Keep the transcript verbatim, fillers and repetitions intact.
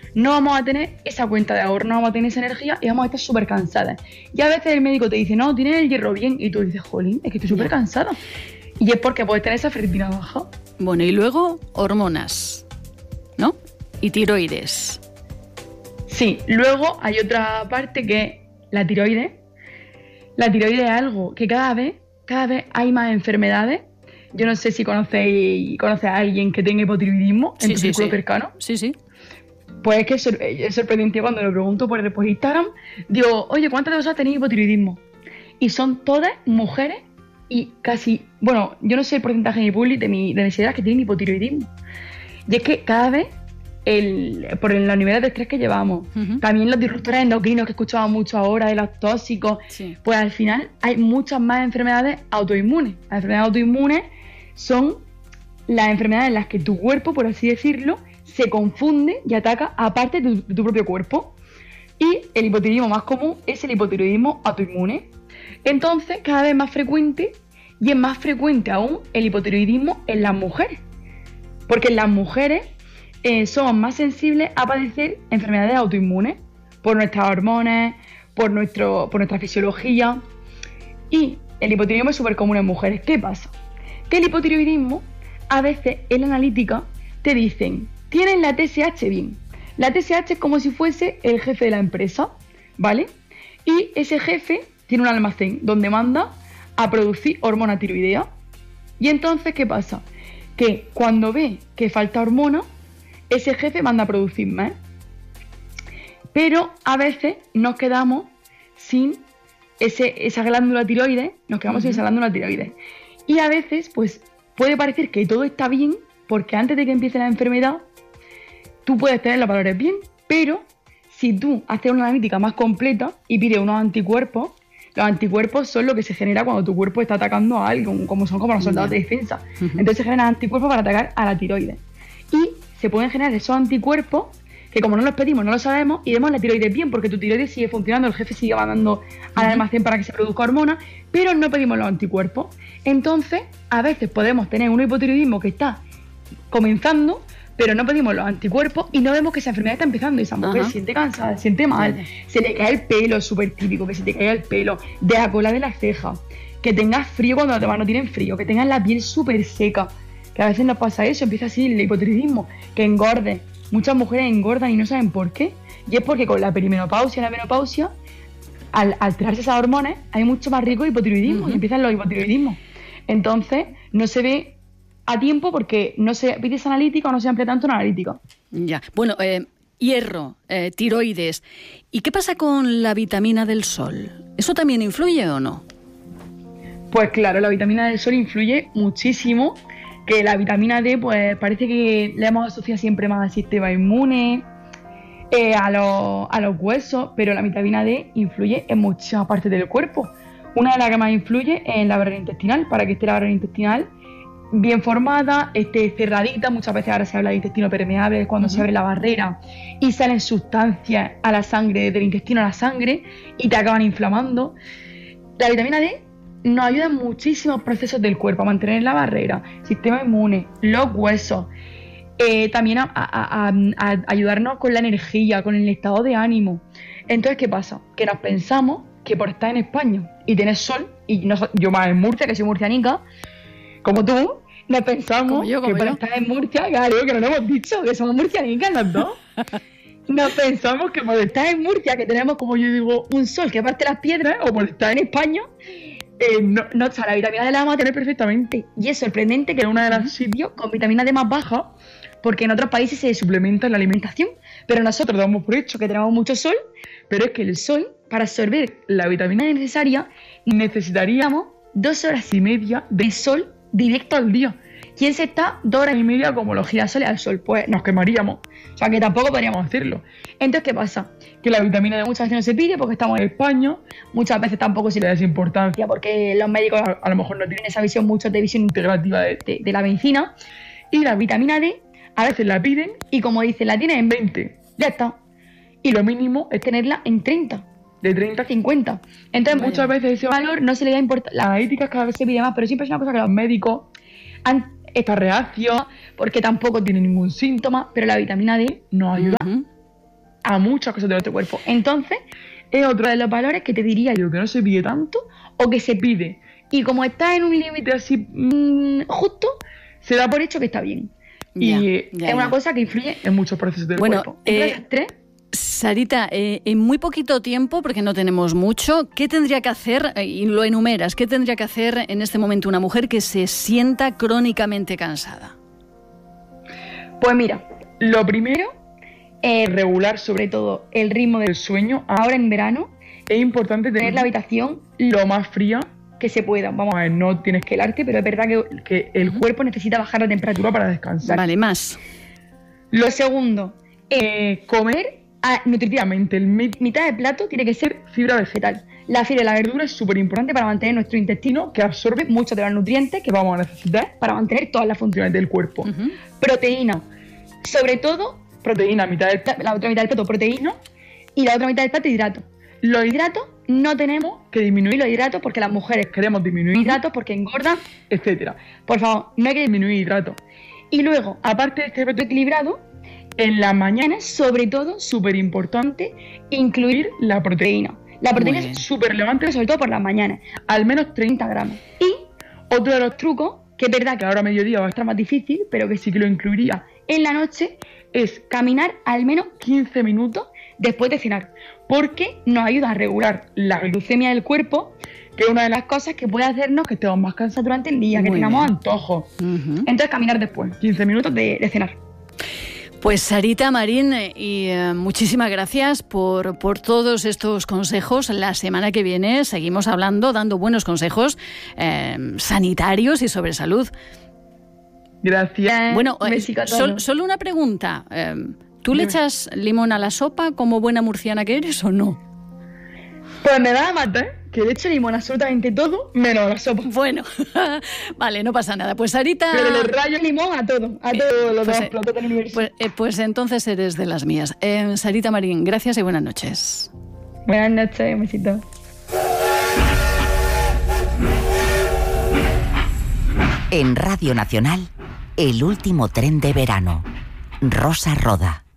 no vamos a tener esa cuenta de ahorro, no vamos a tener esa energía y vamos a estar súper cansadas. Y a veces el médico te dice, no, tienes el hierro bien, y tú dices, jolín, es que estoy súper cansada. Y es porque puedes tener esa ferritina baja. Bueno, y luego hormonas, ¿no? Y tiroides. Sí, luego hay otra parte que es la tiroides. La tiroides es algo que cada vez, cada vez hay más enfermedades. Yo no sé si conocéis, conocéis a alguien que tenga hipotiroidismo en Sí, tu sí, círculo sí. cercano. Sí, sí. Pues es que es, sor- es sorprendente cuando lo pregunto por, por Instagram. Digo, oye, ¿cuántas de vosotras tenéis hipotiroidismo? Y son todas mujeres y casi, bueno, yo no sé el porcentaje de mi público, de, mi, de mis ideas que tienen hipotiroidismo. Y es que cada vez, el, por los niveles de estrés que llevamos, Uh-huh. también los disruptores endocrinos que escuchamos mucho ahora, de los tóxicos, Sí. pues al final hay muchas más enfermedades autoinmunes. Las enfermedades autoinmunes son las enfermedades en las que tu cuerpo, por así decirlo, se confunde y ataca a parte de tu, de tu propio cuerpo. Y el hipotiroidismo más común es el hipotiroidismo autoinmune. Entonces, cada vez más frecuente, y es más frecuente aún el hipotiroidismo en las mujeres. Porque en las mujeres eh, somos más sensibles a padecer enfermedades autoinmunes por nuestras hormonas, por, nuestro, por nuestra fisiología. Y el hipotiroidismo es súper común en mujeres. ¿Qué pasa? Que el hipotiroidismo, a veces en la analítica, te dicen, tienes la T S H bien. La T S H es como si fuese el jefe de la empresa, ¿vale? Y ese jefe tiene un almacén donde manda a producir hormona tiroidea. Y entonces, ¿qué pasa? Que cuando ve que falta hormona, ese jefe manda a producir más. Pero a veces nos quedamos sin ese, esa glándula tiroides, nos quedamos sin esa glándula tiroides. Y a veces, pues, puede parecer que todo está bien, porque antes de que empiece la enfermedad, tú puedes tener los valores bien, pero si tú haces una analítica más completa y pides unos anticuerpos, los anticuerpos son lo que se genera cuando tu cuerpo está atacando a algo, como son como los soldados de defensa. Uh-huh. Entonces se generan anticuerpos para atacar a la tiroides. Y se pueden generar esos anticuerpos que como no los pedimos, no lo sabemos, y vemos la tiroides bien, porque tu tiroides sigue funcionando, el jefe sigue mandando al Uh-huh. almacén para que se produzca hormona, pero no pedimos los anticuerpos. Entonces, a veces podemos tener un hipotiroidismo que está comenzando, pero no pedimos los anticuerpos y no vemos que esa enfermedad está empezando y esa mujer Ajá. se siente cansada, se siente mal, Vale. se le cae el pelo, es súper típico que se te caiga el pelo, de la cola de la ceja, que tengas frío cuando las demás no tienen frío, que tengas la piel súper seca, que a veces nos pasa eso, empieza así el hipotiroidismo, que engorde. Muchas mujeres engordan y no saben por qué, y es porque con la perimenopausia y la menopausia, al alterarse esas hormonas, hay mucho más riesgo de hipotiroidismo Uh-huh. y empiezan los hipotiroidismos. Entonces, no se ve a tiempo porque no se pide esa analítica o no se amplía tanto en analítica. Ya. Bueno, eh, hierro, eh, tiroides. ¿Y qué pasa con la vitamina del sol? ¿Eso también influye o no? Pues claro, la vitamina del sol influye muchísimo, que la vitamina D pues parece que la hemos asociado siempre más al sistema inmune, eh, a, los, a los huesos, pero la vitamina D influye en muchísimas partes del cuerpo. Una de las que más influye es en la barrera intestinal, para que esté la barrera intestinal bien formada, esté cerradita. Muchas veces ahora se habla de intestino permeable, es cuando uh-huh. se abre la barrera y salen sustancias a la sangre, del intestino a la sangre, y te acaban inflamando. La vitamina D nos ayuda en muchísimos procesos del cuerpo, a mantener la barrera, sistema inmune, los huesos, eh, también a, a, a, a ayudarnos con la energía, con el estado de ánimo. Entonces, ¿qué pasa? Que nos pensamos que por estar en España y tener sol, y no, yo más en Murcia, que soy murcianica, como tú, nos pensamos como yo, como que por yo. estar en Murcia, claro, que no lo hemos dicho, que somos murcianicas los dos. Nos pensamos que por estar en Murcia, que tenemos, como yo digo, un sol que parte las piedras, o por estar en España, eh, no, no, o sea, la vitamina D la vamos a tener perfectamente. Y es sorprendente que en uno de los sitios con vitamina D más baja, porque en otros países se suplementa en la alimentación, pero nosotros damos por hecho que tenemos mucho sol, pero es que el sol, para absorber la vitamina D necesaria, necesitaríamos dos horas y media de sol directo al día. ¿Quién se está dos horas y media como los girasoles al sol? Pues nos quemaríamos. O sea, que tampoco podríamos hacerlo. Entonces, ¿qué pasa? Que la vitamina D muchas veces no se pide porque estamos en España. Muchas veces tampoco se le da esa importancia porque los médicos a, a lo mejor no tienen esa visión, mucho de visión integrativa de, de, de la medicina. Y la vitamina D a veces la piden y, como dicen, la tienes en veinte. Ya está. Y lo mínimo es tenerla en treinta. De treinta a cincuenta. Entonces, Vaya. muchas veces ese valor no se le da importancia. Las analíticas cada vez se pide más, pero siempre es una cosa que los médicos han estado reacios porque tampoco tienen ningún síntoma, pero la vitamina D nos ayuda uh-huh. a muchas cosas de nuestro cuerpo. Entonces, es otro de los valores que te diría yo que no se pide tanto o que se pide. Y como está en un límite así mmm, justo, se da por hecho que está bien. Ya, y ya, es una ya. cosa que influye en muchos procesos del Bueno, cuerpo. eh, Entonces, tres, Sarita, eh, en muy poquito tiempo, porque no tenemos mucho, ¿qué tendría que hacer, eh, y lo enumeras, qué tendría que hacer en este momento una mujer que se sienta crónicamente cansada? pues mira, lo primero es regular sobre todo el ritmo del sueño. Ahora en verano es importante tener la habitación lo más fría que se pueda. Vamos a ver, no tienes que helarte, pero es verdad que, que el cuerpo necesita bajar la temperatura para descansar. Vale, más. Lo segundo, eh, comer ah, nutritivamente. El mi- mitad del plato tiene que ser fibra vegetal. La fibra y la verdura es súper importante para mantener nuestro intestino, que absorbe muchos de los nutrientes que vamos a necesitar para mantener todas las funciones del cuerpo. Uh-huh. Proteína, sobre todo proteína, mitad del plato, la otra mitad del plato proteína y la otra mitad del plato hidratos. Los hidratos no tenemos que disminuir los hidratos porque las mujeres queremos disminuir hidratos porque engordan, etcétera. Por favor, no hay que disminuir hidratos. Y luego, aparte de este plato equilibrado, en las mañanas, sobre todo, súper importante, incluir la proteína. La proteína es súper relevante, sobre todo por las mañanas, al menos treinta gramos. Y otro de los trucos, que es verdad que ahora a mediodía va a estar más difícil, pero que sí que lo incluiría en la noche, es caminar al menos quince minutos después de cenar, porque nos ayuda a regular la glucemia del cuerpo, que es una de las cosas que puede hacernos que estemos más cansados durante el día, que Muy tengamos bien. antojos. Uh-huh. Entonces caminar después, quince minutos de, de cenar. Pues Sarita Marín, eh, y eh, muchísimas gracias por, por todos estos consejos. La semana que viene seguimos hablando, dando buenos consejos eh, sanitarios y sobre salud. Gracias. Bueno, eh, Besico a todos. sol- solo una pregunta. Eh, ¿Tú le Dime. echas limón a la sopa como buena murciana que eres o no? Pues me va a matar, que le echo limón absolutamente todo, menos la sopa. Bueno, vale, no pasa nada. Pues Sarita... Pero le rayo limón a todo, a todos los pues, demás eh, platos del universo. Pues, eh, pues entonces eres de las mías. Eh, Sarita Marín, gracias y buenas noches. Buenas noches, un besito. En Radio Nacional, El último tren de verano. Rosa Roda.